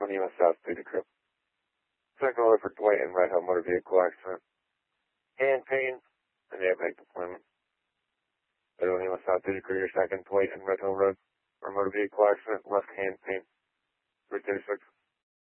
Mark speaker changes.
Speaker 1: Lima South Data Crew. Second order for Dwight in Red Hill motor vehicle accident. Hand pain and airbag deployment. Lima South Data Crew, your second Dwight in Red Hill Road for motor vehicle accident, left hand pain. 336.